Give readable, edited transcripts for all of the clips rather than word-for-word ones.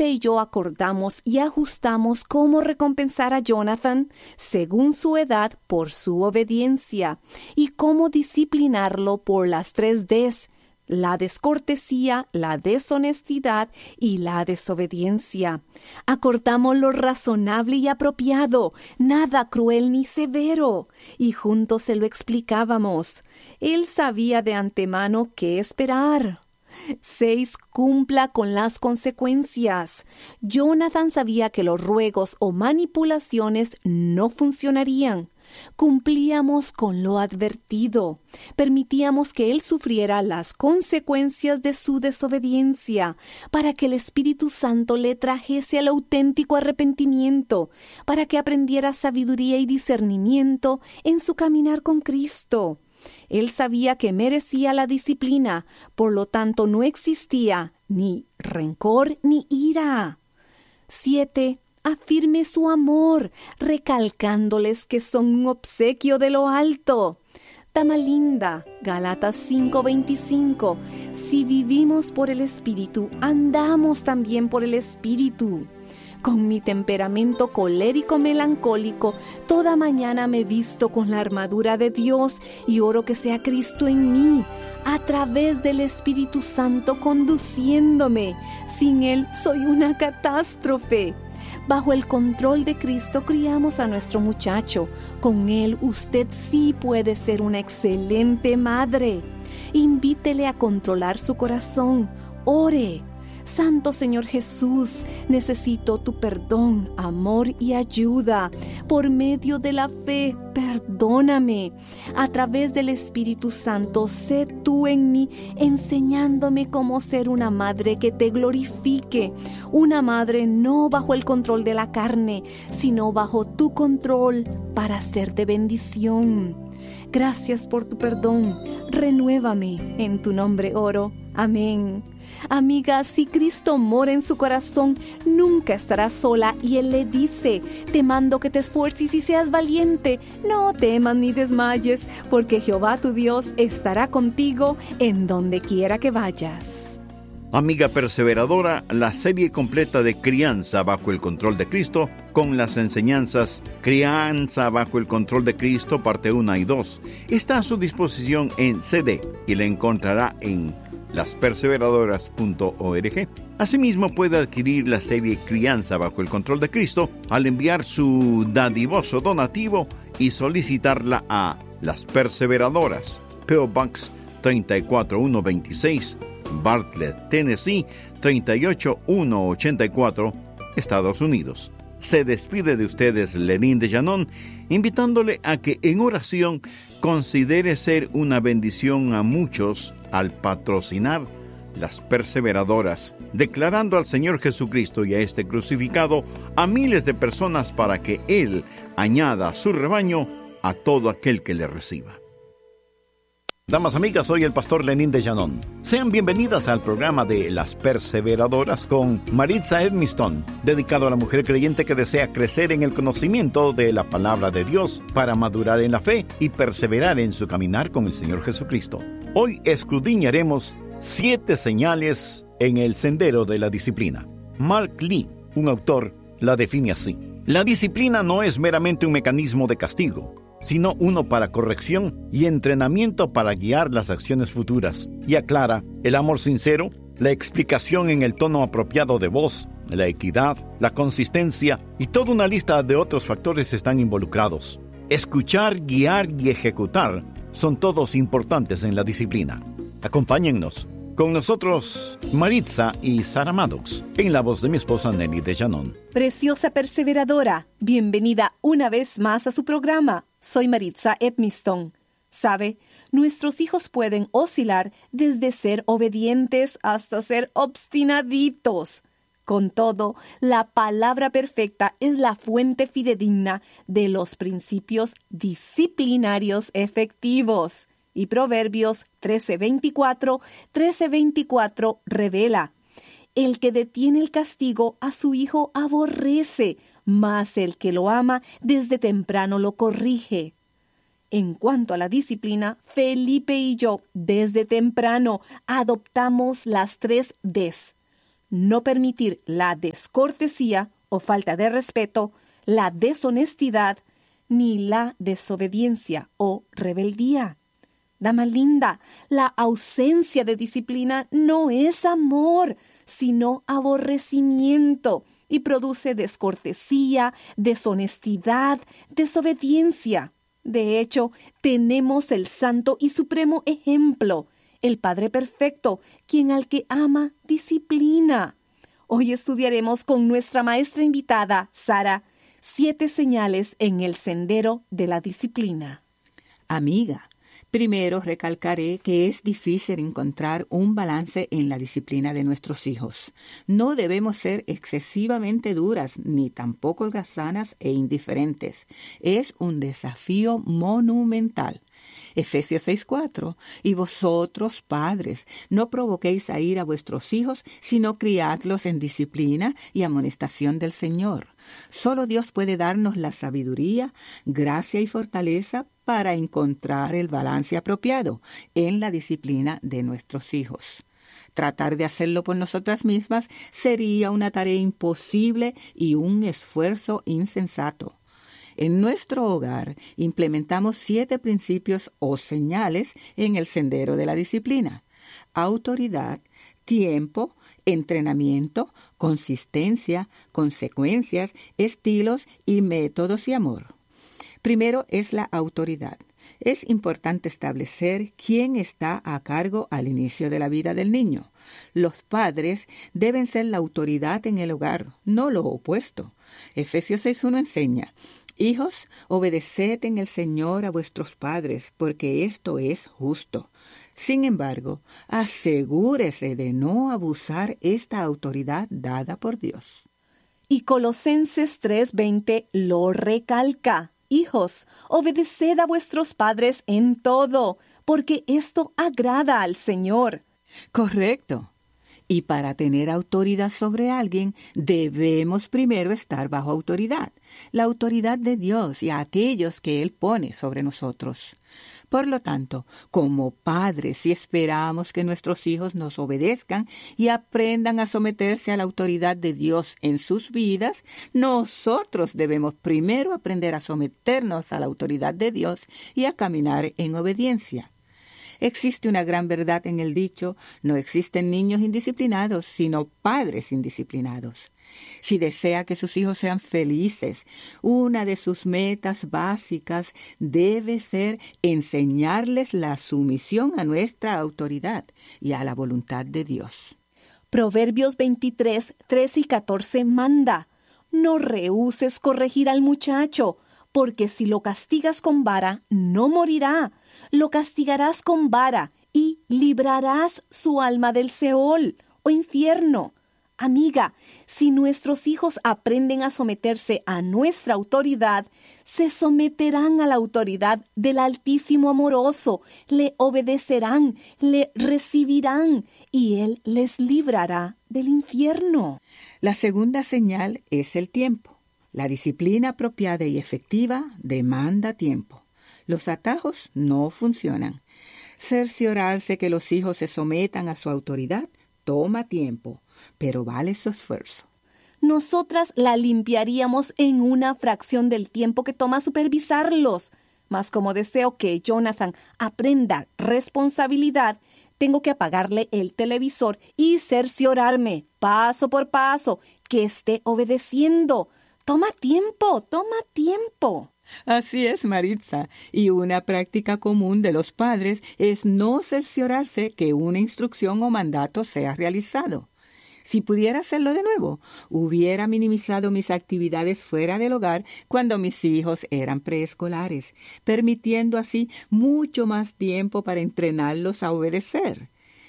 Felipe y yo acordamos y ajustamos cómo recompensar a Jonathan según su edad por su obediencia y cómo disciplinarlo por las 3 Ds: la descortesía, la deshonestidad y la desobediencia. Acordamos lo razonable y apropiado, nada cruel ni severo, y juntos se lo explicábamos. Él sabía de antemano qué esperar. 6. Cumpla con las consecuencias. Jonathan sabía que los ruegos o manipulaciones no funcionarían. Cumplíamos con lo advertido. Permitíamos que él sufriera las consecuencias de su desobediencia, para que el Espíritu Santo le trajese al auténtico arrepentimiento, para que aprendiera sabiduría y discernimiento en su caminar con Cristo. Él sabía que merecía la disciplina, por lo tanto no existía ni rencor ni ira. 7. Afirme su amor, recalcándoles que son un obsequio de lo alto. Dama linda, Gálatas 5:25. Si vivimos por el Espíritu, andamos también por el Espíritu. Con mi temperamento colérico melancólico, toda mañana me visto con la armadura de Dios y oro que sea Cristo en mí, a través del Espíritu Santo conduciéndome. Sin Él soy una catástrofe. Bajo el control de Cristo criamos a nuestro muchacho. Con Él usted sí puede ser una excelente madre. Invítele a controlar su corazón. Ore. Santo Señor Jesús, necesito tu perdón, amor y ayuda. Por medio de la fe, perdóname. A través del Espíritu Santo, sé tú en mí, enseñándome cómo ser una madre que te glorifique. Una madre no bajo el control de la carne, sino bajo tu control para ser de bendición. Gracias por tu perdón. Renuévame. En tu nombre oro. Amén. Amiga, si Cristo mora en su corazón, nunca estarás sola, y Él le dice: te mando que te esfuerces y seas valiente. No temas ni desmayes, porque Jehová tu Dios estará contigo en donde quiera que vayas. Amiga perseveradora, la serie completa de Crianza bajo el control de Cristo, con las enseñanzas Crianza bajo el control de Cristo, parte 1 y 2, está a su disposición en CD y la encontrará en lasperseveradoras.org. Asimismo, puede adquirir la serie Crianza bajo el control de Cristo al enviar su dadivoso donativo y solicitarla a Las Perseveradoras, P.O. Box 34126, Bartlett, Tennessee 38184, Estados Unidos. Se despide de ustedes Lenín de Llanón, invitándole a que en oración considere ser una bendición a muchos al patrocinar Las Perseveradoras, declarando al Señor Jesucristo y a este crucificado a miles de personas para que Él añada a su rebaño a todo aquel que le reciba. Damas amigas, soy el pastor Lenín de Llanón. Sean bienvenidas al programa de Las Perseveradoras con Maritza Edmiston, dedicado a la mujer creyente que desea crecer en el conocimiento de la palabra de Dios para madurar en la fe y perseverar en su caminar con el Señor Jesucristo. Hoy escudriñaremos 7 señales en el sendero de la disciplina. Mark Lee, un autor, la define así: la disciplina no es meramente un mecanismo de castigo, sino uno para corrección y entrenamiento para guiar las acciones futuras. Y aclara: el amor sincero, la explicación en el tono apropiado de voz, la equidad, la consistencia y toda una lista de otros factores están involucrados. Escuchar, guiar y ejecutar son todos importantes en la disciplina. Acompáñennos. Con nosotros, Maritza y Sara Maddox, en la voz de mi esposa Nelly de Llanón. Preciosa perseveradora, bienvenida una vez más a su programa. Soy Maritza Edmiston. ¿Sabe? Nuestros hijos pueden oscilar desde ser obedientes hasta ser obstinaditos. Con todo, la palabra perfecta es la fuente fidedigna de los principios disciplinarios efectivos. Y Proverbios 13:24 revela: el que detiene el castigo a su hijo aborrece, mas el que lo ama desde temprano lo corrige. En cuanto a la disciplina, Felipe y yo desde temprano adoptamos las 3 Ds: no permitir la descortesía o falta de respeto, la deshonestidad, ni la desobediencia o rebeldía. Dama linda, la ausencia de disciplina no es amor, sino aborrecimiento, y produce descortesía, deshonestidad, desobediencia. De hecho, tenemos el santo y supremo ejemplo, el Padre Perfecto, quien al que ama, disciplina. Hoy estudiaremos con nuestra maestra invitada, Sara, 7 señales en el sendero de la disciplina. Amiga, primero recalcaré que es difícil encontrar un balance en la disciplina de nuestros hijos. No debemos ser excesivamente duras ni tampoco holgazanas e indiferentes. Es un desafío monumental. Efesios 6:4, y vosotros, padres, no provoquéis a ira a vuestros hijos, sino criadlos en disciplina y amonestación del Señor. Solo Dios puede darnos la sabiduría, gracia y fortaleza para encontrar el balance apropiado en la disciplina de nuestros hijos. Tratar de hacerlo por nosotras mismas sería una tarea imposible y un esfuerzo insensato. En nuestro hogar implementamos 7 principios o señales en el sendero de la disciplina: autoridad, tiempo, entrenamiento, consistencia, consecuencias, estilos y métodos y amor. Primero es la autoridad. Es importante establecer quién está a cargo al inicio de la vida del niño. Los padres deben ser la autoridad en el hogar, no lo opuesto. Efesios 6:1 enseña: hijos, obedeced en el Señor a vuestros padres, porque esto es justo. Sin embargo, asegúrese de no abusar esta autoridad dada por Dios. Y Colosenses 3:20 lo recalca: hijos, obedeced a vuestros padres en todo, porque esto agrada al Señor. Correcto. Y para tener autoridad sobre alguien, debemos primero estar bajo autoridad, la autoridad de Dios y a aquellos que Él pone sobre nosotros. Por lo tanto, como padres, si esperamos que nuestros hijos nos obedezcan y aprendan a someterse a la autoridad de Dios en sus vidas, nosotros debemos primero aprender a someternos a la autoridad de Dios y a caminar en obediencia. Existe una gran verdad en el dicho: no existen niños indisciplinados, sino padres indisciplinados. Si desea que sus hijos sean felices, una de sus metas básicas debe ser enseñarles la sumisión a nuestra autoridad y a la voluntad de Dios. Proverbios 23, 13 y 14 manda: no rehúses corregir al muchacho, porque si lo castigas con vara, no morirá. Lo castigarás con vara y librarás su alma del Seol o infierno. Amiga, si nuestros hijos aprenden a someterse a nuestra autoridad, se someterán a la autoridad del Altísimo Amoroso, le obedecerán, le recibirán y Él les librará del infierno. La segunda señal es el tiempo. La disciplina apropiada y efectiva demanda tiempo. Los atajos no funcionan. Cerciorarse que los hijos se sometan a su autoridad toma tiempo, pero vale su esfuerzo. Nosotras la limpiaríamos en una fracción del tiempo que toma supervisarlos. Mas como deseo que Jonathan aprenda responsabilidad, tengo que apagarle el televisor y cerciorarme, paso por paso, que esté obedeciendo. Toma tiempo, toma tiempo. Así es, Maritza, y una práctica común de los padres es no cerciorarse que una instrucción o mandato sea realizado. Si pudiera hacerlo de nuevo, hubiera minimizado mis actividades fuera del hogar cuando mis hijos eran preescolares, permitiendo así mucho más tiempo para entrenarlos a obedecer.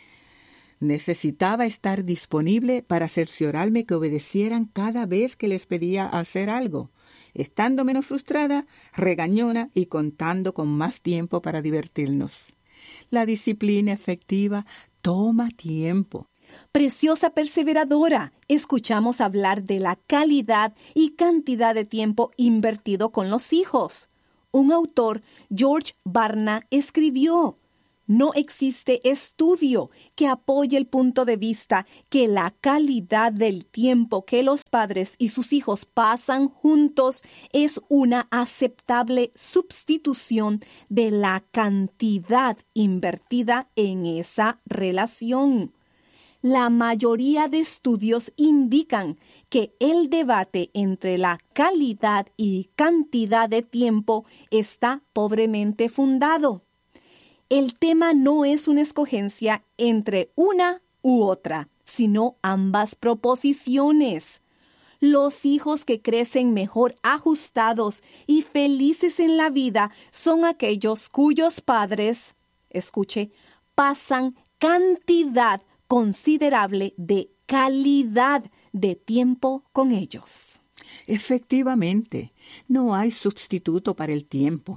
Necesitaba estar disponible para cerciorarme que obedecieran cada vez que les pedía hacer algo, estando menos frustrada, regañona y contando con más tiempo para divertirnos. La disciplina efectiva toma tiempo. Preciosa perseveradora, escuchamos hablar de la calidad y cantidad de tiempo invertido con los hijos. Un autor, George Barna, escribió: No existe estudio que apoye el punto de vista que la calidad del tiempo que los padres y sus hijos pasan juntos es una aceptable sustitución de la cantidad invertida en esa relación. La mayoría de estudios indican que el debate entre la calidad y cantidad de tiempo está pobremente fundado. El tema no es una escogencia entre una u otra, sino ambas proposiciones. Los hijos que crecen mejor ajustados y felices en la vida son aquellos cuyos padres, escuche, pasan cantidad considerable de calidad de tiempo con ellos. Efectivamente, no hay sustituto para el tiempo.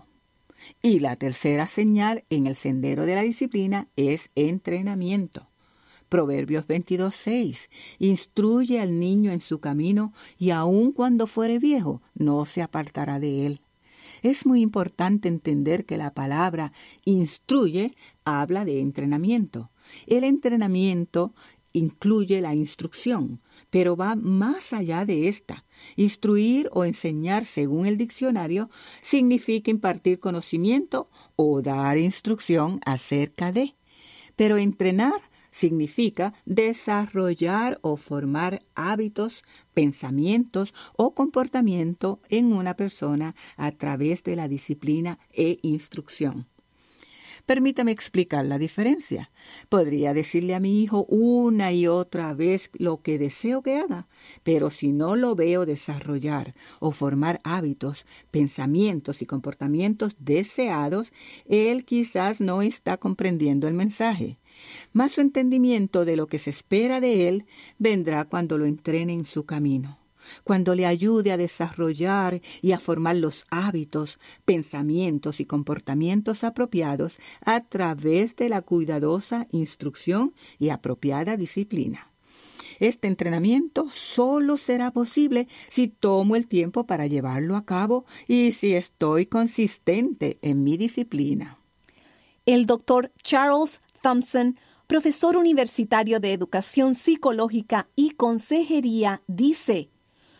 Y la tercera señal en el sendero de la disciplina es entrenamiento. Proverbios 22:6. Instruye al niño en su camino y aun cuando fuere viejo, no se apartará de él. Es muy importante entender que la palabra instruye habla de entrenamiento. El entrenamiento incluye la instrucción, pero va más allá de esta. Instruir o enseñar, según el diccionario, significa impartir conocimiento o dar instrucción acerca de. Pero entrenar significa desarrollar o formar hábitos, pensamientos o comportamiento en una persona a través de la disciplina e instrucción. Permítame explicar la diferencia. Podría decirle a mi hijo una y otra vez lo que deseo que haga, pero si no lo veo desarrollar o formar hábitos, pensamientos y comportamientos deseados, él quizás no está comprendiendo el mensaje. Mas su entendimiento de lo que se espera de él vendrá cuando lo entrene en su camino, cuando le ayude a desarrollar y a formar los hábitos, pensamientos y comportamientos apropiados a través de la cuidadosa instrucción y apropiada disciplina. Este entrenamiento solo será posible si tomo el tiempo para llevarlo a cabo y si estoy consistente en mi disciplina. El doctor Charles Thompson, profesor universitario de educación psicológica y consejería, dice: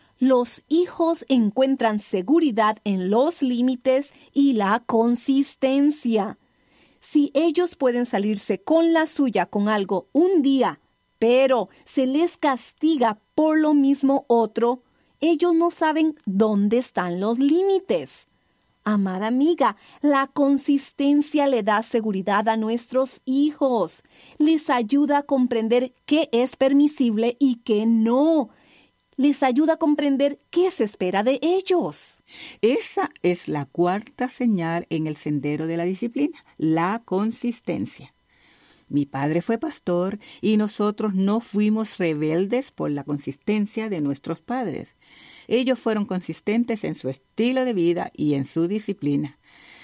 los hijos encuentran seguridad en los límites y la consistencia. Si ellos pueden salirse con la suya con algo un día, pero se les castiga por lo mismo otro, ellos no saben dónde están los límites. Amada amiga, la consistencia le da seguridad a nuestros hijos. Les ayuda a comprender qué es permisible y qué no. Les ayuda a comprender qué se espera de ellos. Esa es la cuarta señal en el sendero de la disciplina, la consistencia. Mi padre fue pastor y nosotros no fuimos rebeldes por la consistencia de nuestros padres. Ellos fueron consistentes en su estilo de vida y en su disciplina.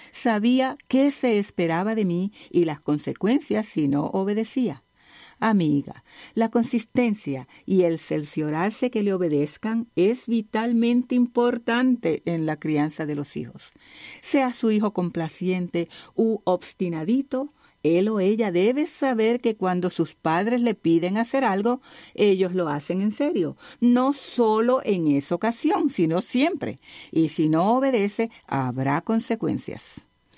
Sabía qué se esperaba de mí y las consecuencias si no obedecía. Amiga, la consistencia y el cerciorarse que le obedezcan es vitalmente importante en la crianza de los hijos. Sea su hijo complaciente u obstinadito, él o ella debe saber que cuando sus padres le piden hacer algo, ellos lo hacen en serio. No solo en esa ocasión, sino siempre. Y si no obedece, habrá consecuencias.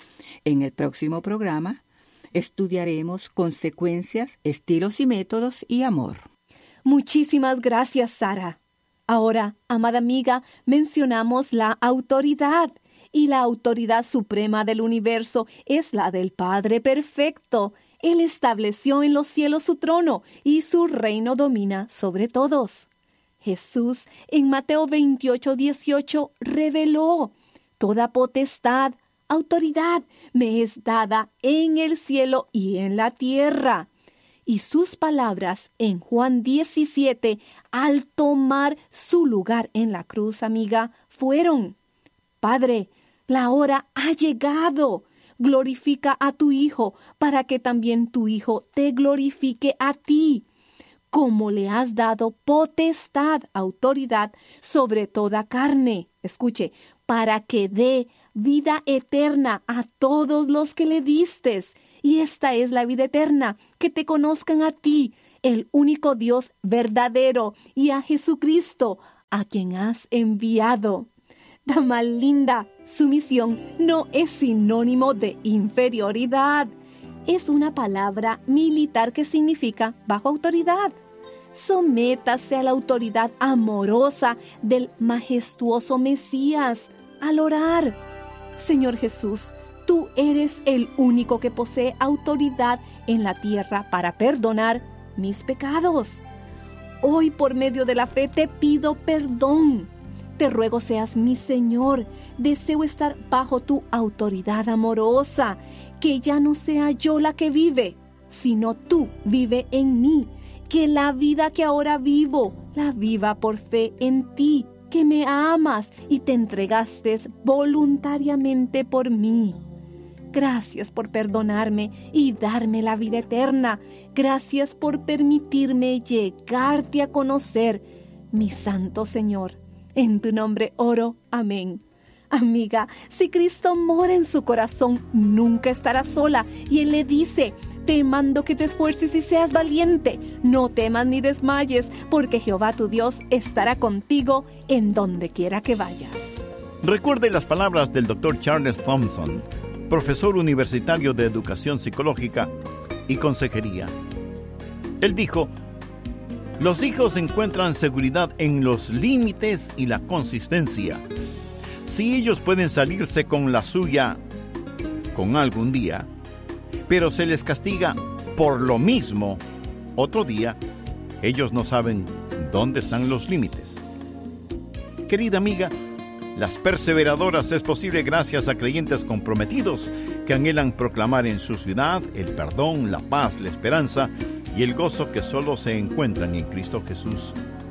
En el próximo programa estudiaremos consecuencias, estilos y métodos y amor. Muchísimas gracias, Sara. Ahora, amada amiga, mencionamos la autoridad. Y la autoridad suprema del universo es la del Padre perfecto. Él estableció en los cielos su trono y su reino domina sobre todos. Jesús en Mateo 28:18 reveló: toda potestad, autoridad me es dada en el cielo y en la tierra. Y sus palabras en Juan 17, al tomar su lugar en la cruz, amiga, fueron: Padre, la hora ha llegado. Glorifica a tu Hijo para que también tu Hijo te glorifique a ti. Como le has dado potestad, autoridad sobre toda carne. Escuche, para que dé vida eterna a todos los que le distes. Y esta es la vida eterna, que te conozcan a ti, el único Dios verdadero, y a Jesucristo, a quien has enviado. Dama linda, sumisión no es sinónimo de inferioridad. Es una palabra militar que significa bajo autoridad. Sométase a la autoridad amorosa del majestuoso Mesías al orar. Señor Jesús, tú eres el único que posee autoridad en la tierra para perdonar mis pecados. Hoy, por medio de la fe, te pido perdón. Te ruego seas mi Señor. Deseo estar bajo tu autoridad amorosa. Que ya no sea yo la que vive, sino tú vive en mí. Que la vida que ahora vivo, la viva por fe en ti, que me amas y te entregaste voluntariamente por mí. Gracias por perdonarme y darme la vida eterna. Gracias por permitirme llegarte a conocer, mi santo Señor. En tu nombre oro. Amén. Amiga, si Cristo mora en su corazón, nunca estará sola. Y Él le dice: te mando que te esfuerces y seas valiente. No temas ni desmayes, porque Jehová tu Dios estará contigo en donde quiera que vayas. Recuerde las palabras del Dr. Charles Thompson, profesor universitario de educación psicológica y consejería. Él dijo: los hijos encuentran seguridad en los límites y la consistencia. Si ellos pueden salirse con la suya con algún día, pero se les castiga por lo mismo otro día, ellos no saben dónde están los límites. Querida amiga, las perseveradoras es posible gracias a creyentes comprometidos que anhelan proclamar en su ciudad el perdón, la paz, la esperanza y el gozo que solo se encuentran en Cristo Jesús.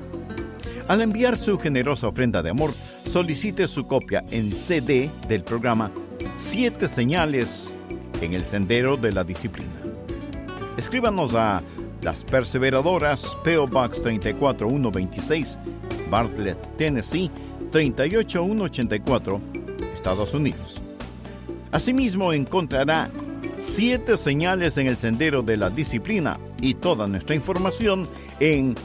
Al enviar su generosa ofrenda de amor, solicite su copia en CD del programa 7 señales en el sendero de la disciplina. Escríbanos a Las Perseveradoras, P.O. Box 34126, Bartlett, Tennessee 38184, Estados Unidos. Asimismo encontrará 7 señales en el sendero de la disciplina y toda nuestra información en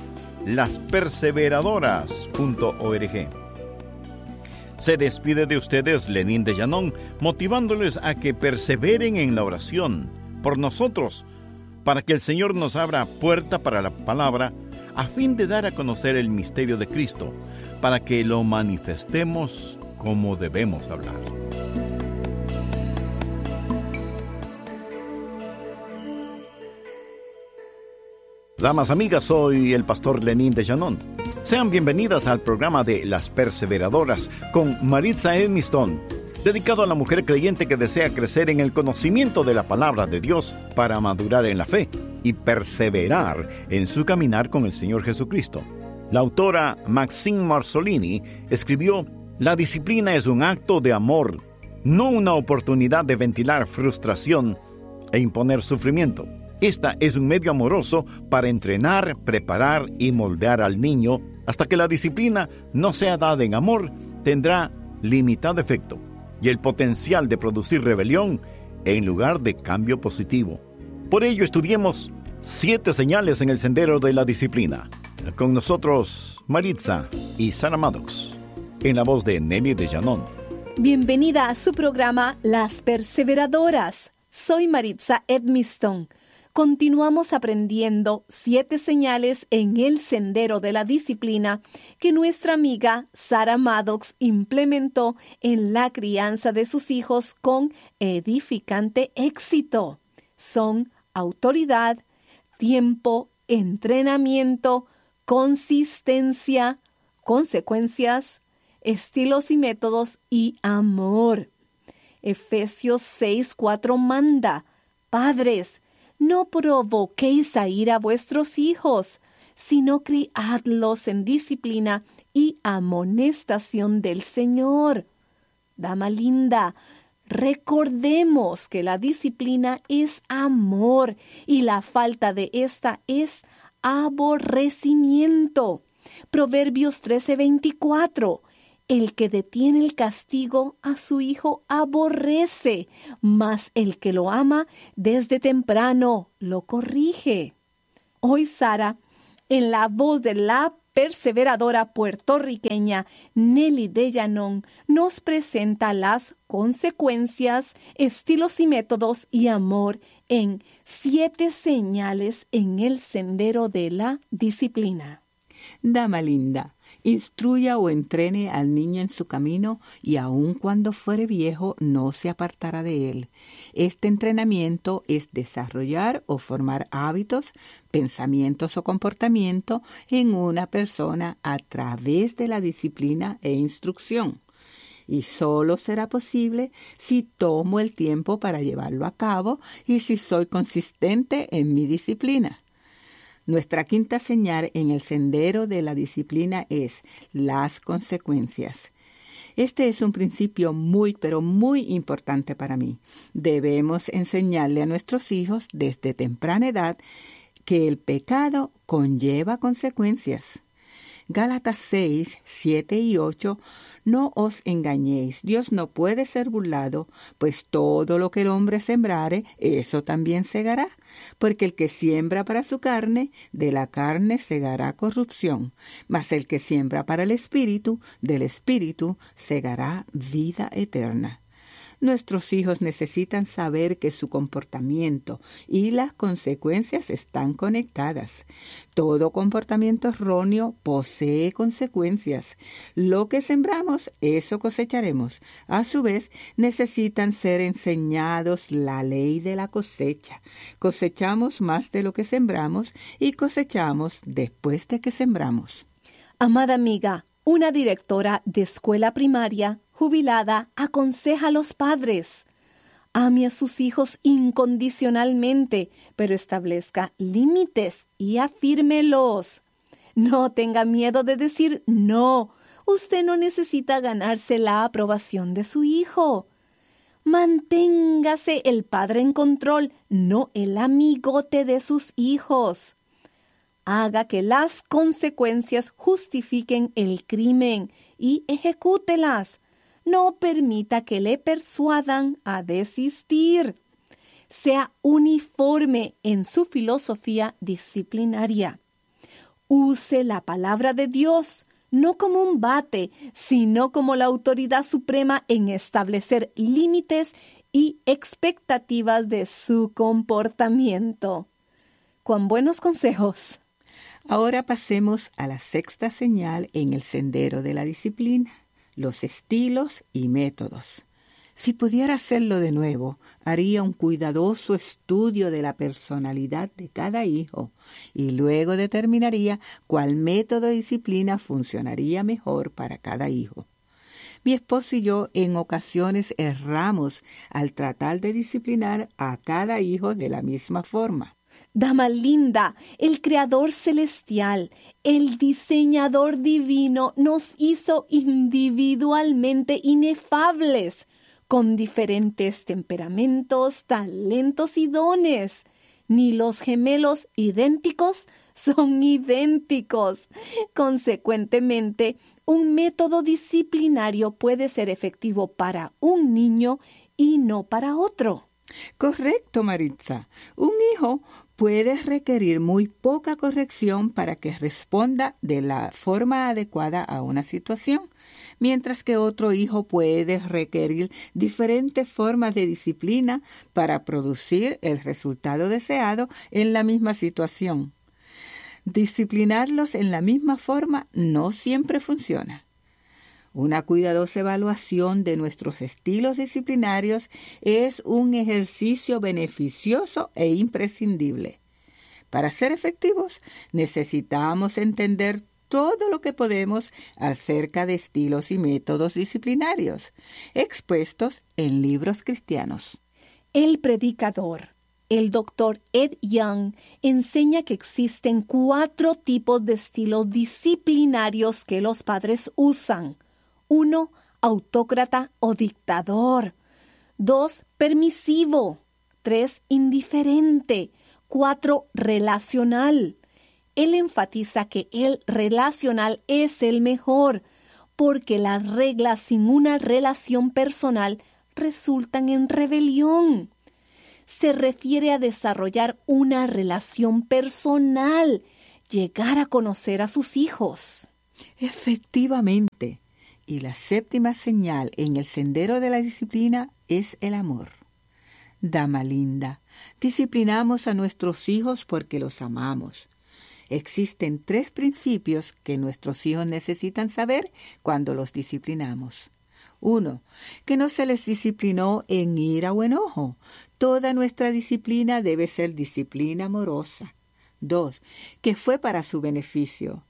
lasperseveradoras.org. Se despide de ustedes Lenín de Llanón, motivándoles a que perseveren en la oración por nosotros, para que el Señor nos abra puerta para la palabra, a fin de dar a conocer el misterio de Cristo, para que lo manifestemos como debemos hablar. Damas, amigas, soy el pastor Lenín de Llanón. Sean bienvenidas al programa de Las Perseveradoras con Maritza Edmiston, dedicado a la mujer creyente que desea crecer en el conocimiento de la palabra de Dios para madurar en la fe y perseverar en su caminar con el Señor Jesucristo. La autora Maxine Marzolini escribió: la disciplina es un acto de amor, no una oportunidad de ventilar frustración e imponer sufrimiento. Esta es un medio amoroso para entrenar, preparar y moldear al niño. Hasta que la disciplina no sea dada en amor, tendrá limitado efecto y el potencial de producir rebelión en lugar de cambio positivo. Por ello, estudiemos 7 señales en el sendero de la disciplina. Con nosotros, Maritza y Sara Maddox, en la voz de Nelly de Llanón. Bienvenida a su programa Las Perseveradoras. Soy Maritza Edmiston. Continuamos aprendiendo 7 señales en el sendero de la disciplina que nuestra amiga Sara Maddox implementó en la crianza de sus hijos con edificante éxito. Son autoridad, tiempo, entrenamiento, consistencia, consecuencias, estilos y métodos y amor. Efesios 6:4 manda: Padres, no provoquéis a ira a vuestros hijos, sino criadlos en disciplina y amonestación del Señor. Dama linda, recordemos que la disciplina es amor y la falta de esta es aborrecimiento. Proverbios 13:24. El que detiene el castigo a su hijo aborrece, mas el que lo ama desde temprano lo corrige. Hoy Sara, en la voz de la perseveradora puertorriqueña Nelly de Llanón, nos presenta las consecuencias, estilos y métodos y amor en 7 señales en el sendero de la disciplina. Dama linda, instruya o entrene al niño en su camino y aun cuando fuere viejo no se apartará de él. Este entrenamiento es desarrollar o formar hábitos, pensamientos o comportamiento en una persona a través de la disciplina e instrucción. Y solo será posible si tomo el tiempo para llevarlo a cabo y si soy consistente en mi disciplina. Nuestra quinta señal en el sendero de la disciplina es las consecuencias. Este es un principio muy, pero muy importante para mí. Debemos enseñarle a nuestros hijos desde temprana edad que el pecado conlleva consecuencias. Gálatas 6, 7 y 8, no os engañéis, Dios no puede ser burlado, pues todo lo que el hombre sembrare, eso también segará. Porque el que siembra para su carne, de la carne segará corrupción, mas el que siembra para el Espíritu, del Espíritu segará vida eterna. Nuestros hijos necesitan saber que su comportamiento y las consecuencias están conectadas. Todo comportamiento erróneo posee consecuencias. Lo que sembramos, eso cosecharemos. A su vez, necesitan ser enseñados la ley de la cosecha. Cosechamos más de lo que sembramos y cosechamos después de que sembramos. Amada amiga, una directora de escuela primaria jubilada aconseja a los padres: ame a sus hijos incondicionalmente, pero establezca límites y afírmelos. No tenga miedo de decir no. Usted no necesita ganarse la aprobación de su hijo. Manténgase el padre en control, no el amigote de sus hijos. Haga que las consecuencias justifiquen el crimen y ejecútelas. No permita que le persuadan a desistir. Sea uniforme en su filosofía disciplinaria. Use la palabra de Dios, no como un bate, sino como la autoridad suprema en establecer límites y expectativas de su comportamiento. ¡Cuán buenos consejos! Ahora pasemos a la sexta señal en el sendero de la disciplina: los estilos y métodos. Si pudiera hacerlo de nuevo, haría un cuidadoso estudio de la personalidad de cada hijo y luego determinaría cuál método de disciplina funcionaría mejor para cada hijo. Mi esposo y yo en ocasiones erramos al tratar de disciplinar a cada hijo de la misma forma. Dama linda, el Creador celestial, el diseñador divino, nos hizo individualmente inefables, con diferentes temperamentos, talentos y dones. Ni los gemelos idénticos son idénticos. Consecuentemente, un método disciplinario puede ser efectivo para un niño y no para otro. Correcto, Maritza. Un hijo puede requerir muy poca corrección para que responda de la forma adecuada a una situación, mientras que otro hijo puede requerir diferentes formas de disciplina para producir el resultado deseado en la misma situación. Disciplinarlos en la misma forma no siempre funciona. Una cuidadosa evaluación de nuestros estilos disciplinarios es un ejercicio beneficioso e imprescindible. Para ser efectivos, necesitamos entender todo lo que podemos acerca de estilos y métodos disciplinarios, expuestos en libros cristianos. El predicador, el Dr. Ed Young, enseña que existen 4 tipos de estilos disciplinarios que los padres usan. 1. Autócrata o dictador. 2. Permisivo. 3. Indiferente. 4. Relacional. Él enfatiza que el relacional es el mejor, porque las reglas sin una relación personal resultan en rebelión. Se refiere a desarrollar una relación personal, llegar a conocer a sus hijos. Efectivamente. Y la séptima señal en el sendero de la disciplina es el amor. Dama linda, disciplinamos a nuestros hijos porque los amamos. Existen 3 principios que nuestros hijos necesitan saber cuando los disciplinamos. 1. Que no se les disciplinó en ira o enojo. Toda nuestra disciplina debe ser disciplina amorosa. 2. Que fue para su beneficio.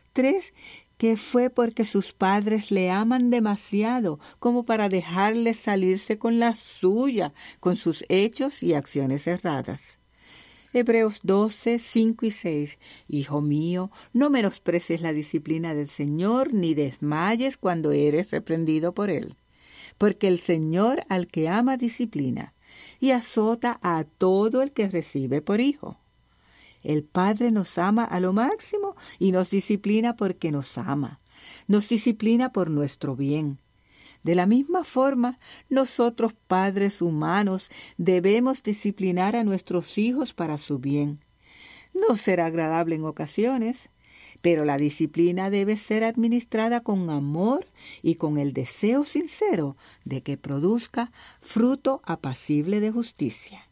3. Que fue porque sus padres le aman demasiado como para dejarle salirse con la suya, con sus hechos y acciones erradas. Hebreos 12, 5 y 6. Hijo mío, no menosprecies la disciplina del Señor, ni desmayes cuando eres reprendido por Él. Porque el Señor al que ama disciplina, y azota a todo el que recibe por hijo. El Padre nos ama a lo máximo y nos disciplina porque nos ama. Nos disciplina por nuestro bien. De la misma forma, nosotros, padres humanos, debemos disciplinar a nuestros hijos para su bien. No será agradable en ocasiones, pero la disciplina debe ser administrada con amor y con el deseo sincero de que produzca fruto apacible de justicia.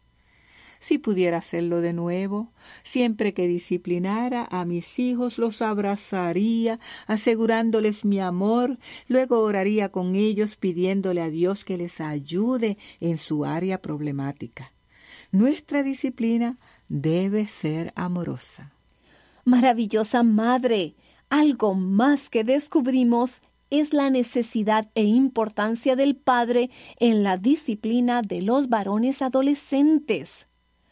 Si pudiera hacerlo de nuevo, siempre que disciplinara a mis hijos los abrazaría, asegurándoles mi amor, luego oraría con ellos pidiéndole a Dios que les ayude en su área problemática. Nuestra disciplina debe ser amorosa. Maravillosa madre, algo más que descubrimos es la necesidad e importancia del padre en la disciplina de los varones adolescentes.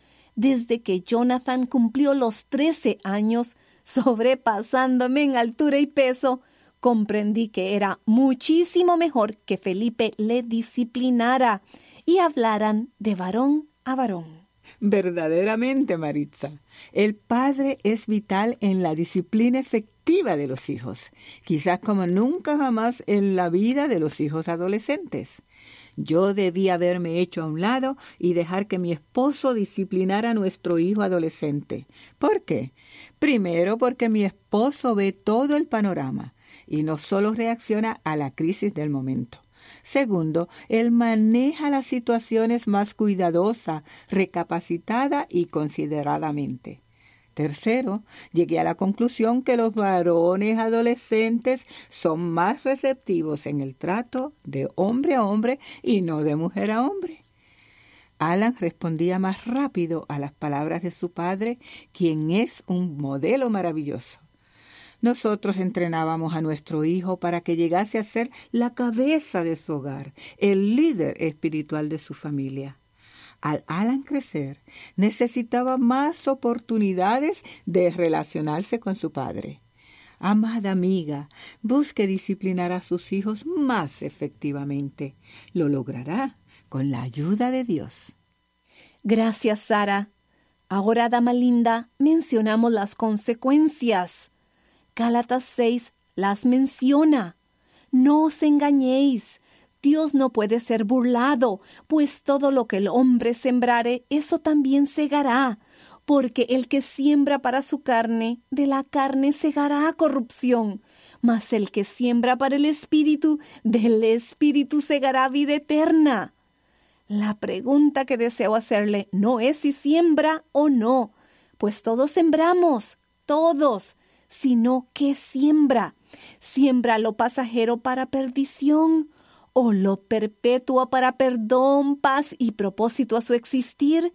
Desde que Jonathan cumplió los 13 años, sobrepasándome en altura y peso, comprendí que era muchísimo mejor que Felipe le disciplinara y hablaran de varón a varón. Verdaderamente, Maritza, el padre es vital en la disciplina efectiva de los hijos, quizás como nunca jamás en la vida de los hijos adolescentes. Yo debí haberme hecho a un lado y dejar que mi esposo disciplinara a nuestro hijo adolescente. ¿Por qué? Primero, porque mi esposo ve todo el panorama y no solo reacciona a la crisis del momento. Segundo, él maneja las situaciones más cuidadosa, recapacitada y consideradamente. Tercero, llegué a la conclusión que los varones adolescentes son más receptivos en el trato de hombre a hombre y no de mujer a hombre. Alan respondía más rápido a las palabras de su padre, quien es un modelo maravilloso. Nosotros entrenábamos a nuestro hijo para que llegase a ser la cabeza de su hogar, el líder espiritual de su familia. Al Alan crecer, necesitaba más oportunidades de relacionarse con su padre. Amada amiga, busque disciplinar a sus hijos más efectivamente. Lo logrará con la ayuda de Dios. Gracias, Sara. Ahora, dama linda, mencionamos las consecuencias. Gálatas 6 las menciona. No os engañéis. Dios no puede ser burlado, pues todo lo que el hombre sembrare, eso también segará. Porque el que siembra para su carne, de la carne segará corrupción. Mas el que siembra para el Espíritu, del Espíritu segará vida eterna. La pregunta que deseo hacerle no es si siembra o no, pues todos sembramos, todos, sino que siembra. ¿Siembra lo pasajero para perdición o lo perpetuo para perdón, paz y propósito a su existir?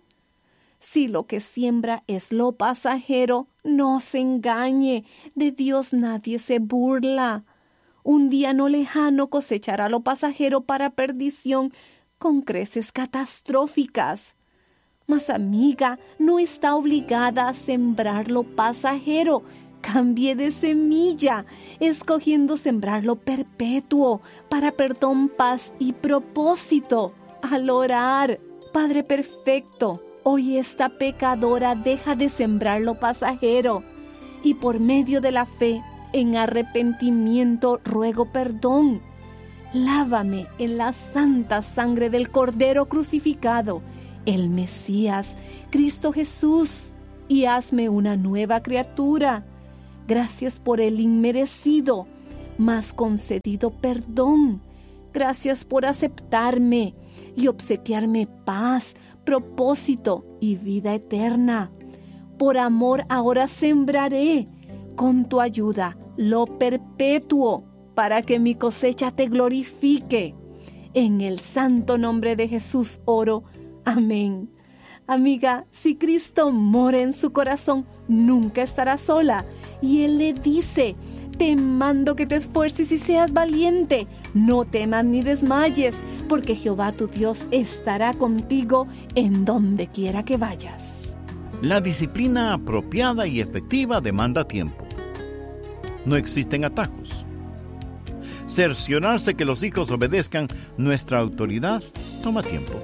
Si lo que siembra es lo pasajero, no se engañe, de Dios nadie se burla. Un día no lejano cosechará lo pasajero para perdición con creces catastróficas. Mas, amiga, no está obligada a sembrar lo pasajero. Cambie de semilla, escogiendo sembrar lo perpetuo para perdón, paz y propósito. Al orar, Padre perfecto, hoy esta pecadora deja de sembrar lo pasajero y por medio de la fe en arrepentimiento ruego perdón. Lávame en la santa sangre del Cordero crucificado, el Mesías, Cristo Jesús, y hazme una nueva criatura. Gracias por el inmerecido, mas concedido perdón. Gracias por aceptarme y obsequiarme paz, propósito y vida eterna. Por amor ahora sembraré, con tu ayuda, lo perpetuo, para que mi cosecha te glorifique. En el santo nombre de Jesús oro. Amén. Amiga, si Cristo mora en su corazón, nunca estará sola. Y Él le dice: te mando que te esfuerces y seas valiente. No temas ni desmayes, porque Jehová tu Dios estará contigo en donde quiera que vayas. La disciplina apropiada y efectiva demanda tiempo. No existen atajos. Cerciorarse que los hijos obedezcan nuestra autoridad toma tiempo.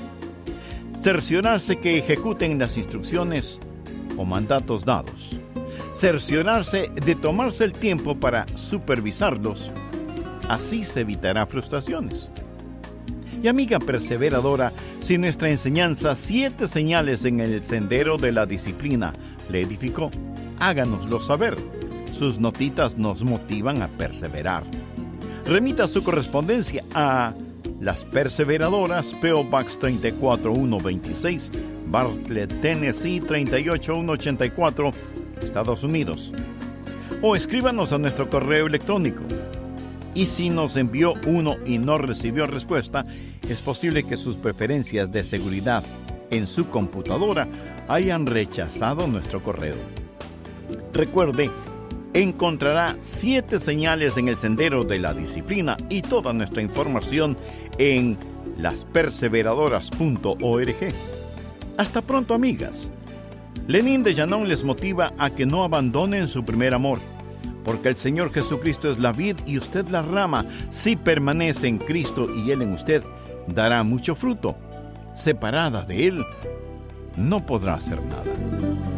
Cerciorarse que ejecuten las instrucciones o mandatos dados. Cerciorarse de tomarse el tiempo para supervisarlos. Así se evitará frustraciones. Y amiga perseveradora, si nuestra enseñanza 7 señales en el sendero de la disciplina le edificó, háganoslo saber. Sus notitas nos motivan a perseverar. Remita su correspondencia a Las Perseveradoras, P.O. Box 34126, Bartlett, Tennessee 38184, Estados Unidos. O escríbanos a nuestro correo electrónico. Y si nos envió uno y no recibió respuesta, es posible que sus preferencias de seguridad en su computadora hayan rechazado nuestro correo. Recuerde, encontrará 7 señales en el sendero de la disciplina y toda nuestra información en lasperseveradoras.org. Hasta pronto, amigas. Lenín de Llanón les motiva a que no abandonen su primer amor, porque el Señor Jesucristo es la vid y usted la rama. Si permanece en Cristo y Él en usted, dará mucho fruto. Separada de Él, no podrá hacer nada.